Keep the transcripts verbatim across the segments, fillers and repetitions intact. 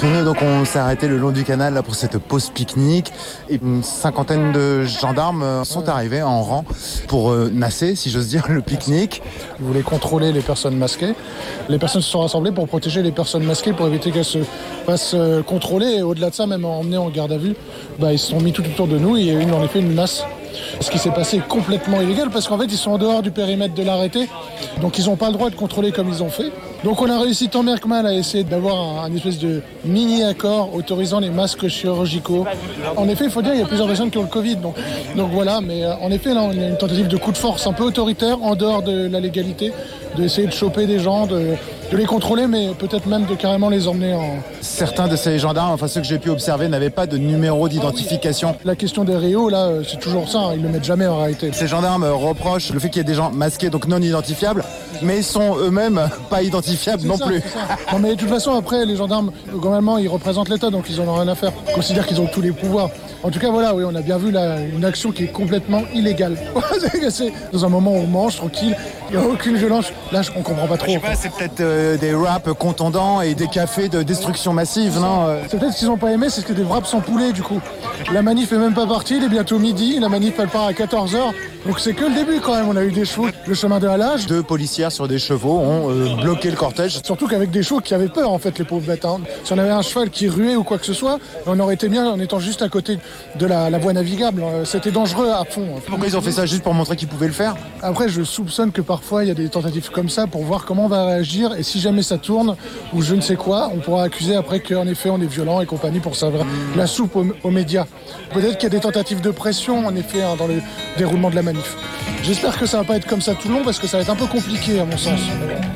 Catherine, donc on s'est arrêté le long du canal là, pour cette pause pique-nique et une cinquantaine de gendarmes sont arrivés en rang pour euh, nasser, si j'ose dire, le pique-nique. Ils voulaient contrôler les personnes masquées. Les personnes se sont rassemblées pour protéger les personnes masquées, pour éviter qu'elles se fassent euh, contrôler. Et au-delà de ça, même emmenées en garde à vue, bah, ils se sont mis tout autour de nous et il y a eu en effet une masse. Ce qui s'est passé est complètement illégal parce qu'en fait ils sont en dehors du périmètre de l'arrêté, donc ils n'ont pas le droit de contrôler comme ils ont fait. Donc on a réussi tant bien que mal à essayer d'avoir un, un espèce de mini-accord autorisant les masques chirurgicaux. En effet, il faut dire qu'il y a plusieurs personnes qui ont le Covid, donc, donc voilà, mais euh, en effet là on a une tentative de coup de force un peu autoritaire en dehors de la légalité, d'essayer de choper des gens, de, de les contrôler, mais peut-être même de carrément les emmener en... Certains de ces gendarmes, enfin ceux que j'ai pu observer, n'avaient pas de numéro d'identification. La question des réos, là, c'est toujours ça, hein, ils ne le mettent jamais en réalité. Ces gendarmes reprochent le fait qu'il y ait des gens masqués, donc non identifiables, mais ils sont eux-mêmes pas identifiables c'est non ça, plus. Non mais de toute façon, après, les gendarmes, globalement, ils représentent l'État, donc ils en ont rien à faire. Ils considèrent qu'ils ont tous les pouvoirs. En tout cas, voilà, oui, on a bien vu là, une action qui est complètement illégale. C'est dans un moment où on mange, tranquille, il n'y a aucune violence. Là, on comprend pas trop. Je sais pas, c'est peut-être euh, des wraps contondants et des cafés de destruction massive, non euh... C'est peut-être ce qu'ils n'ont pas aimé, c'est que des wraps sans poulet, du coup. La manif est même pas partie, il est bientôt midi, la manif elle part à quatorze heures, donc c'est que le début quand même. On a eu des chevaux, le chemin de halage. Deux policières sur des chevaux ont euh, bloqué le cortège. Surtout qu'avec des chevaux qui avaient peur en fait, les pauvres bêtes. Hein. Si on avait un cheval qui ruait ou quoi que ce soit, on aurait été bien en étant juste à côté de la, la voie navigable. C'était dangereux à fond. Pourquoi ils ont fait ça, juste pour montrer qu'ils pouvaient le faire? Après, je soupçonne que parfois il y a des tentatives comme ça pour voir comment on va réagir, et si jamais ça tourne ou je ne sais quoi, on pourra accuser après qu'en effet on est violent et compagnie pour ça. Mmh. La soupe aux, aux médias. Peut-être qu'il y a des tentatives de pression en effet hein, dans le déroulement de la manif. J'espère que ça va pas être comme ça tout le long parce que ça va être un peu compliqué à mon sens.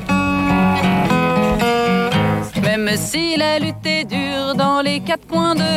Même si la lutte est dure dans les quatre coins de